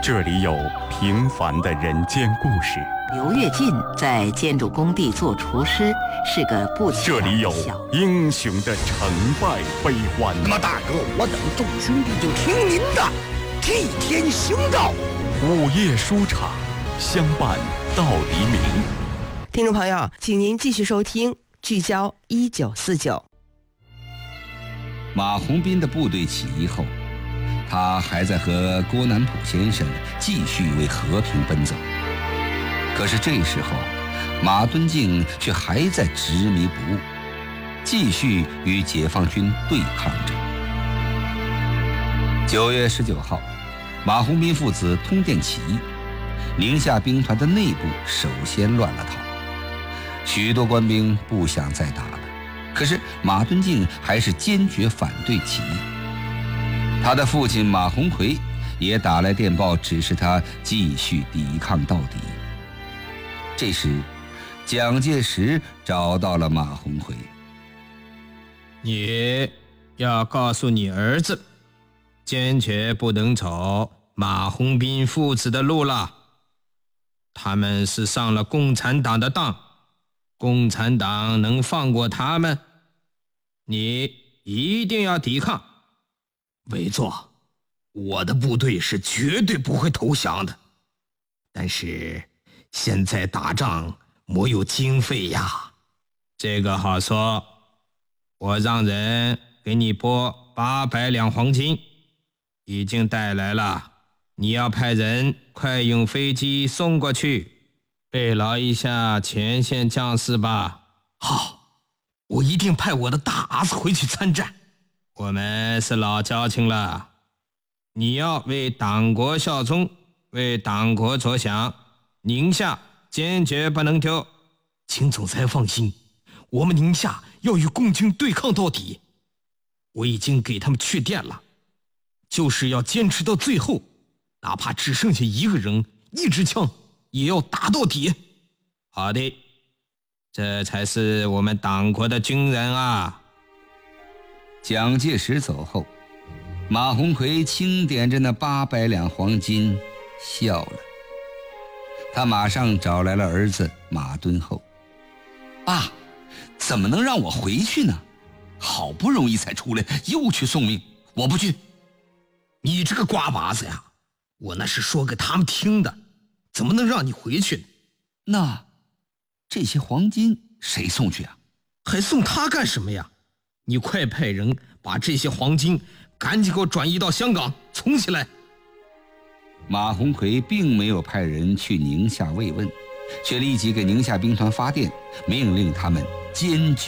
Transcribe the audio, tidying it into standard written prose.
这里有平凡的人间故事， 刘跃进在建筑工地做厨师，是个不起眼的小。 这里有英雄的成败悲欢。 那么大哥，我等众兄弟就听您的，替天行道。 午夜书场，相伴到黎明。 听众朋友，请您继续收听聚焦1949。 马鸿宾的部队起义后，他还在和郭南浦先生继续为和平奔走。可是这时候，马敦敬却还在执迷不悟，继续与解放军对抗着。9月19号，马鸿宾父子通电起义，宁夏兵团的内部首先乱了套，许多官兵不想再打了。可是马敦敬还是坚决反对起义。他的父亲马鸿逵也打来电报，指示他继续抵抗到底。这时蒋介石找到了马鸿逵。 你要告诉你儿子，坚决不能走马鸿宾父子的路了。他们是上了共产党的当，共产党能放过他们？你一定要抵抗。 委座，我的部队是绝对不会投降的，但是现在打仗没有经费呀。 这个好说，我让人给你拨800两黄金，已经带来了，你要派人快用飞机送过去，慰劳一下前线将士吧。 好，我一定派我的大儿子回去参战。 我们是老交情了，你要为党国效忠，为党国着想，宁夏坚决不能丢。 请总裁放心，我们宁夏要与共军对抗到底。我已经给他们确电了，就是要坚持到最后，哪怕只剩下一个人一支枪也要打到底。 好的，这才是我们党国的军人啊。 蒋介石走后，马鸿逵清点着那800两黄金笑了。他马上找来了儿子马敦厚。爸，怎么能让我回去呢？好不容易才出来，又去送命，我不去。 你这个瓜娃子呀，我那是说给他们听的，怎么能让你回去呢？ 那这些黄金谁送去啊？ 还送他干什么呀？你快派人把这些黄金赶紧给我转移到香港存起来。 马鸿逵并没有派人去宁夏慰问，却立即给宁夏兵团发电，命令他们坚决